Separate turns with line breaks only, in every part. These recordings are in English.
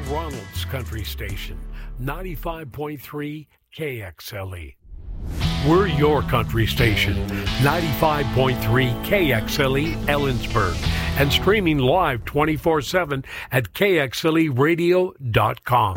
Ronald's Country Station, 95.3 KXLE. We're your country station, 95.3 KXLE Ellensburg, and streaming live 24/7 at KXLEradio.com.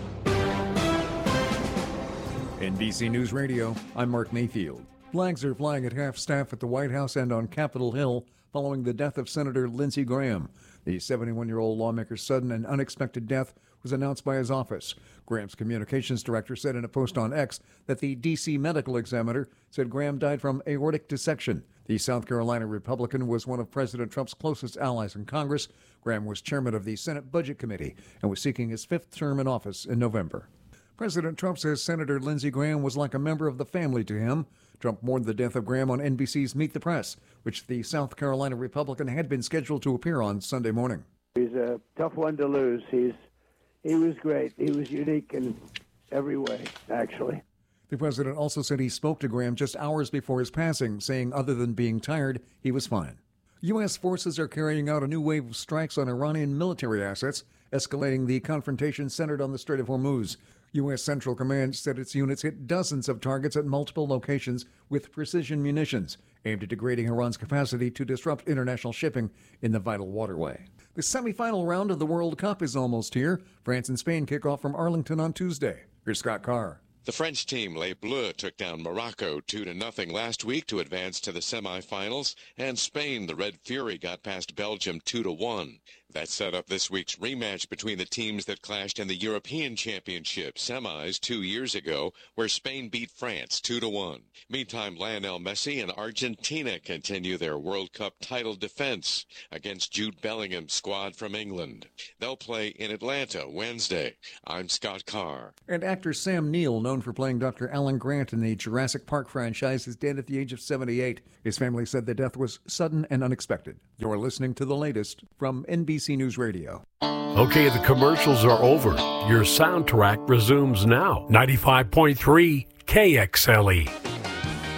NBC News Radio, I'm Mark Mayfield. Flags are flying at half-staff at the White House and on Capitol Hill following the death of Senator Lindsey Graham. The 71-year-old lawmaker's sudden and unexpected death was announced by his office. Graham's communications director said in a post on X that the D.C. medical examiner said Graham died from aortic dissection. The South Carolina Republican was one of President Trump's closest allies in Congress. Graham was chairman of the Senate Budget Committee and was seeking his fifth term in office in November. President Trump says Senator Lindsey Graham was like a member of the family to him. Trump mourned the death of Graham on NBC's Meet the Press, which the South Carolina Republican had been scheduled to appear on Sunday morning.
He's a tough one to lose. He was great. He was unique in every way, actually.
The president also said he spoke to Graham just hours before his passing, saying other than being tired, he was fine. U.S. forces are carrying out a new wave of strikes on Iranian military assets, escalating the confrontation centered on the Strait of Hormuz. U.S. Central Command said its units hit dozens of targets at multiple locations with precision munitions, aimed at degrading Iran's capacity to disrupt international shipping in the vital waterway. The semifinal round of the World Cup is almost here. France and Spain kick off from Arlington on Tuesday. Here's Scott Carr.
The French team, Les Bleus, took down Morocco 2-0 last week to advance to the semifinals, and Spain, the Red Fury, got past Belgium 2-1. That set up this week's rematch between the teams that clashed in the European Championship semis 2 years ago, where Spain beat France 2-1. Meantime, Lionel Messi and Argentina continue their World Cup title defense against Jude Bellingham's squad from England. They'll play in Atlanta Wednesday. I'm Scott Carr.
And actor Sam Neill, known for playing Dr. Alan Grant in the Jurassic Park franchise, is dead at the age of 78. His family said the death was sudden and unexpected. You're listening to the latest from NBC News Radio.
Okay, the commercials are over. Your soundtrack resumes now. 95.3 KXLE.